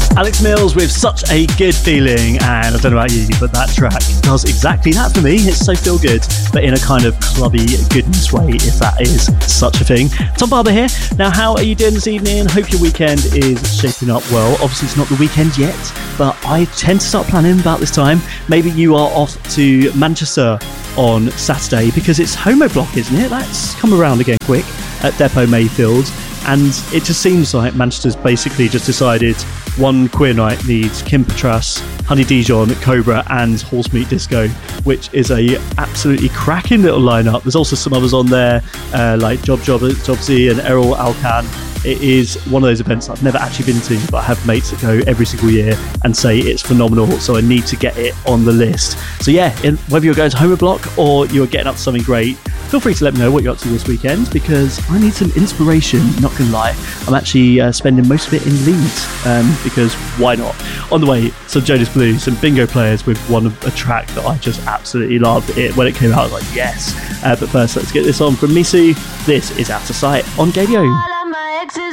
Alex Mills with Such a Good Feeling, and I don't know about you, but that track does exactly that for me. It's so feel good, but in a kind of clubby goodness way, if that is such a thing. Tom Barber here. Now, how are you doing this evening? Hope your weekend is shaping up well. Obviously, it's not the weekend yet, but I tend to start planning about this time. Maybe you are off to Manchester on Saturday because it's Homo Block, isn't it? That's come around again quick at Depot Mayfield. And it just seems like Manchester's basically just decided one queer night needs Kim Petras, Honey Dijon, Cobra and Horse Meat Disco, which is a absolutely cracking little lineup. There's also some others on there, like Jobsy and Errol Alcan. It is one of those events I've never actually been to, but I have mates that go every single year and say it's phenomenal, so I need to get it on the list. So yeah, whether you're going to Homer Block or you're getting up to something great, feel free to let me know what you're up to this weekend, because I need some inspiration, not gonna lie. I'm actually spending most of it in Leeds, because why not? On the way, some Jonas Blue, some bingo players with a track that I just absolutely loved. When it came out, I was like, yes. But first, let's get this on from Misu. This is Out of Sight on Gadio.